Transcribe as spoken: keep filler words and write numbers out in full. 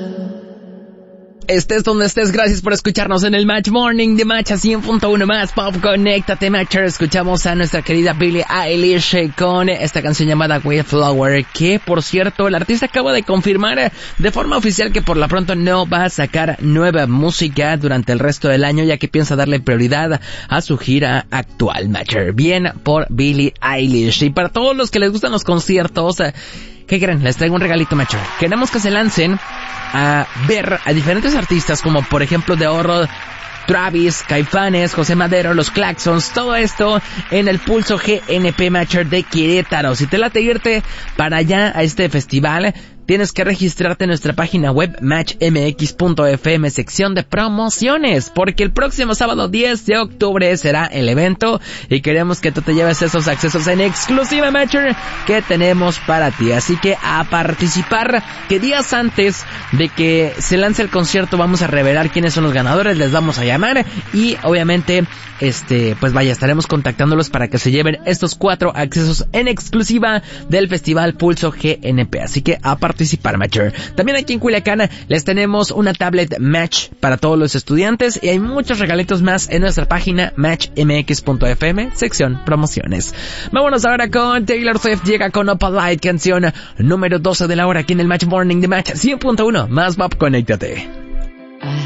Estés donde estés, gracias por escucharnos en el Match Morning de Match a cien punto uno más Pop. Conéctate, Matcher. Escuchamos a nuestra querida Billie Eilish con esta canción llamada Wildflower, que por cierto el artista acaba de confirmar de forma oficial que por lo pronto no va a sacar nueva música durante el resto del año, ya que piensa darle prioridad a su gira actual, Matcher. Bien por Billie Eilish. Y para todos los que les gustan los conciertos, ¿qué creen? Les traigo un regalito, Matcher. Queremos que se lancen a ver a diferentes artistas, como por ejemplo The Horror, Travis, Caifanes, José Madero, Los Claxons, todo esto en el Pulso G N P Matcher de Querétaro. Si te late irte para allá a este festival, tienes que registrarte en nuestra página web match m x punto f m, sección de promociones, porque el próximo sábado diez de octubre será el evento y queremos que tú te lleves esos accesos en exclusiva, Matcher, que tenemos para ti. Así que a participar, que días antes de que se lance el concierto vamos a revelar quiénes son los ganadores, les vamos a llamar y obviamente este pues vaya, estaremos contactándolos para que se lleven estos cuatro accesos en exclusiva del Festival Pulso G N P. Así que a participar, Matcher. También aquí en Culiacán les tenemos una tablet Match para todos los estudiantes y hay muchos regalitos más en nuestra página match m x punto f m, sección promociones. Vámonos ahora con Taylor Swift. Llega con Up All Night, canción número doce de la hora aquí en el Match Morning de Match cien punto uno más Pop. Conéctate.